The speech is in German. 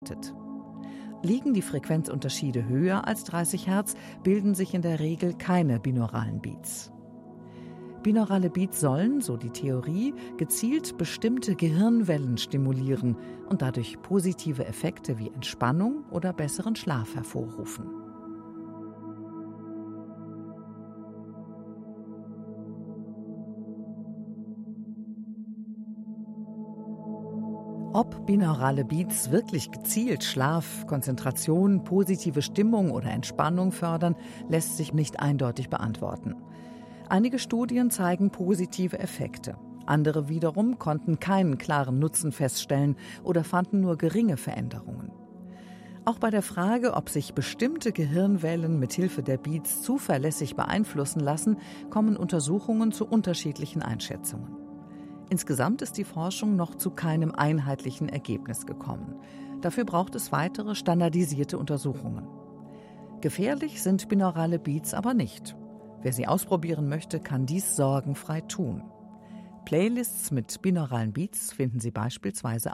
Liegen die Frequenzunterschiede höher als 30 Hertz, bilden sich in der Regel keine binauralen Beats. Binaurale Beats sollen, so die Theorie, gezielt bestimmte Gehirnwellen stimulieren und dadurch positive Effekte wie Entspannung oder besseren Schlaf hervorrufen. Ob binaurale Beats wirklich gezielt Schlaf, Konzentration, positive Stimmung oder Entspannung fördern, lässt sich nicht eindeutig beantworten. Einige Studien zeigen positive Effekte. Andere wiederum konnten keinen klaren Nutzen feststellen oder fanden nur geringe Veränderungen. Auch bei der Frage, ob sich bestimmte Gehirnwellen mit Hilfe der Beats zuverlässig beeinflussen lassen, kommen Untersuchungen zu unterschiedlichen Einschätzungen. Insgesamt ist die Forschung noch zu keinem einheitlichen Ergebnis gekommen. Dafür braucht es weitere standardisierte Untersuchungen. Gefährlich sind binaurale Beats aber nicht. Wer sie ausprobieren möchte, kann dies sorgenfrei tun. Playlists mit binauralen Beats finden Sie beispielsweise